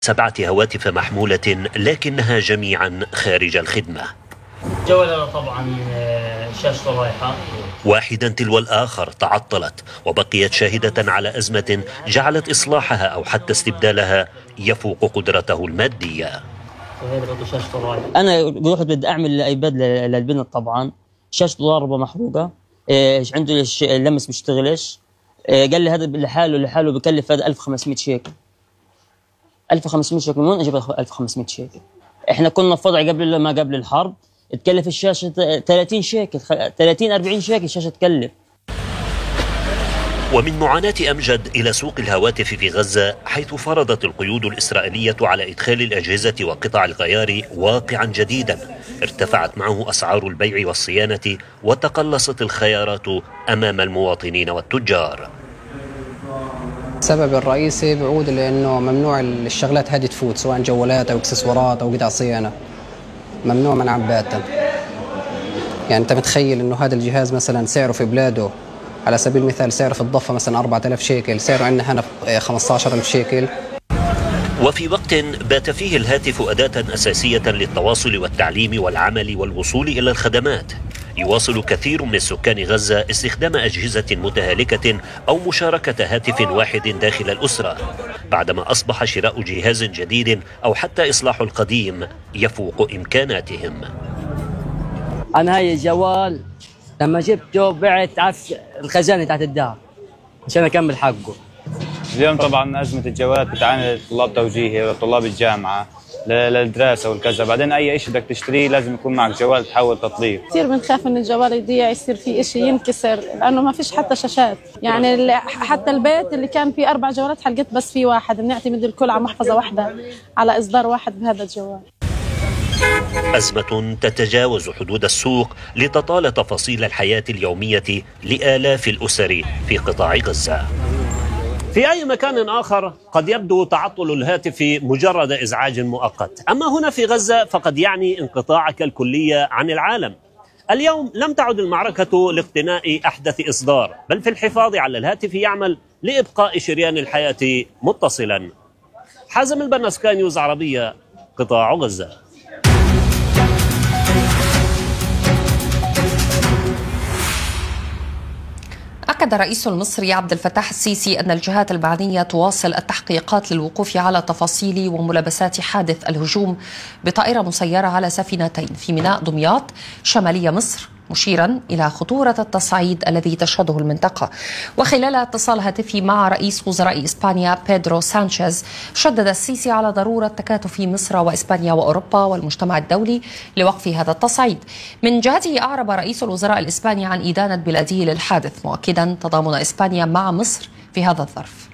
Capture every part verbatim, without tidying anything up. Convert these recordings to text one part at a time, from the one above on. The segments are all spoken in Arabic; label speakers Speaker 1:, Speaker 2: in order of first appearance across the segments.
Speaker 1: سبعة هواتف محمولة لكنها جميعا خارج الخدمة.
Speaker 2: جوالنا طبعا شاشة رايحة،
Speaker 1: واحدا تلو الآخر تعطلت وبقيت شاهدة على أزمة جعلت إصلاحها أو حتى استبدالها يفوق قدرته المادية.
Speaker 2: أنا رحت بدي أعمل أيباد للبنت، طبعا شاشة ضاربة محروقة، إيش عنده اللمس بيشتغلش، قال لي هذا لحاله لحاله بكلف هذا ألف وخمسمائة شيكل. ألف وخمسمائة شيكل من وين أجيب ألف وخمسمائة شيكل؟ إحنا كنا في وضع قبل ما قبل الحرب تكلف الشاشة ثلاثين شيكل، ثلاثين أربعين شيكل الشاشة تكلف.
Speaker 1: ومن معاناة أمجد إلى سوق الهواتف في غزة، حيث فرضت القيود الإسرائيلية على إدخال الأجهزة وقطع الغيار واقعا جديدا، ارتفعت معه أسعار البيع والصيانة وتقلصت الخيارات أمام المواطنين والتجار.
Speaker 3: السبب الرئيسي بعود لأنه ممنوع الشغلات هذه تفوت، سواء جوالات أو اكسسوارات أو قطع صيانة، ممنوع منعا باتا. يعني أنت متخيل أنه هذا الجهاز مثلا سعره في بلاده على سبيل المثال سعره في الضفة مثلا أربعة آلاف شيكل، سعره عندنا هنا خمسة عشر ألف شيكل.
Speaker 1: وفي وقت بات فيه الهاتف أداة أساسية للتواصل والتعليم والعمل والوصول إلى الخدمات، يواصل كثير من سكان غزة استخدام أجهزة متهالكة أو مشاركة هاتف واحد داخل الأسرة، بعدما أصبح شراء جهاز جديد أو حتى إصلاح القديم يفوق إمكاناتهم.
Speaker 2: أنا هاي الجوال لما جبته بعت عف الخزانة تاعت الدار عشان أكمل حقه.
Speaker 4: اليوم طبعا أزمة الجوالات بتعاني طلاب توجيهي وطلاب الجامعة للدراسة والكذا، بعدين أي شيء بدك تشتريه لازم يكون معك جوال تحول تطبيق.
Speaker 5: كثير بنخاف إن الجوال يضيع، يصير فيه شيء ينكسر، لأنه ما فيش حتى شاشات. يعني حتى البيت اللي كان فيه أربع جوالات حلقت بس فيه واحد، بنعتمد الكل على محفظة واحدة على إصدار واحد بهذا الجوال.
Speaker 1: أزمة تتجاوز حدود السوق لتطال تفاصيل الحياة اليومية لآلاف الأسر في قطاع غزة.
Speaker 6: في أي مكان آخر قد يبدو تعطل الهاتف مجرد إزعاج مؤقت، أما هنا في غزة فقد يعني انقطاعك الكلي عن العالم. اليوم لم تعد المعركة لاقتناء أحدث إصدار، بل في الحفاظ على الهاتف يعمل لإبقاء شريان الحياة متصلا. حازم البنا، سكاي نيوز عربية، قطاع غزة.
Speaker 7: أكد الرئيس المصري عبد الفتاح السيسي أن الجهات المعنية تواصل التحقيقات للوقوف على تفاصيل وملابسات حادث الهجوم بطائرة مسيرة على سفينتين في ميناء دمياط شمالية مصر، مشيرا إلى خطورة التصعيد الذي تشهده المنطقة. وخلال اتصال هاتفي مع رئيس وزراء إسبانيا بيدرو سانشيز، شدد السيسي على ضرورة تكاتف مصر وإسبانيا وأوروبا والمجتمع الدولي لوقف هذا التصعيد. من جهته أعرب رئيس الوزراء الإسباني عن إدانة بلاده للحادث، مؤكدا تضامن إسبانيا مع مصر في هذا الظرف.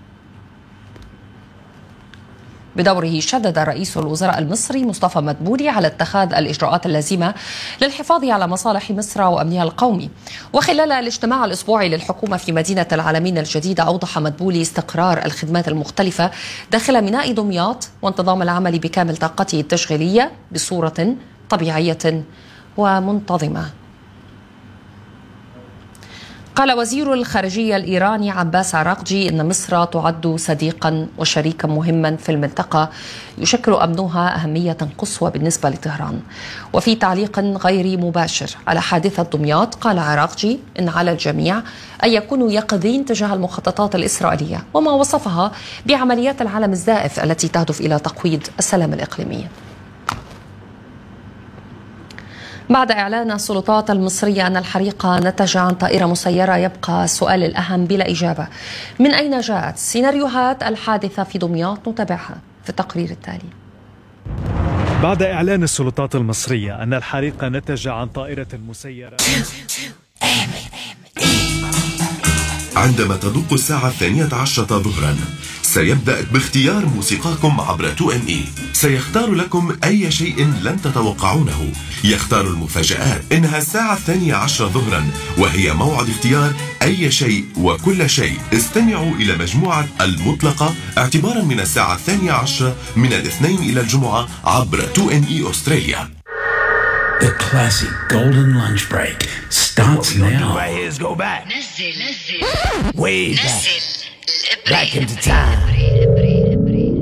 Speaker 7: بدوره شدد رئيس الوزراء المصري مصطفى مدبولي على اتخاذ الإجراءات اللازمة للحفاظ على مصالح مصر وأمنها القومي. وخلال الاجتماع الأسبوعي للحكومة في مدينة العالمين الجديدة، أوضح مدبولي استقرار الخدمات المختلفة داخل ميناء دمياط وانتظام العمل بكامل طاقته التشغيلية بصورة طبيعية ومنتظمة. قال وزير الخارجية الإيراني عباس عراقجي إن مصر تعد صديقا وشريكا مهما في المنطقة، يشكل أمنها أهمية قصوى بالنسبة لطهران. وفي تعليق غير مباشر على حادثة دمياط، قال عراقجي إن على الجميع أن يكونوا يقظين تجاه المخططات الإسرائيلية وما وصفها بعمليات العالم الزائف التي تهدف إلى تقويض السلام الإقليمي. بعد إعلان السلطات المصرية أن الحريق نتج عن طائرة مسيرة، يبقى السؤال الأهم بلا إجابة: من أين جاءت؟ سيناريوهات الحادثة في دمياط نتابعها في التقرير التالي.
Speaker 8: بعد إعلان السلطات المصرية أن الحريق نتج عن طائرة مسيرة،
Speaker 9: عندما تدق الساعة الثانية عشرة ظهرا سيبدأ باختيار موسيقاكم عبر تو ام اي. سيختار لكم أي شيء لن تتوقعونه، يختار المفاجآت. إنها الساعة الثانية عشرة ظهرا وهي موعد اختيار أي شيء وكل شيء. استمعوا إلى مجموعة المطلقة اعتبارا من الساعة الثانية عشرة من الاثنين إلى الجمعة عبر تو ام اي أستراليا.
Speaker 10: The classic golden lunch break starts now.
Speaker 11: What we're gonna do right here is go back.
Speaker 10: Way back. Back into time.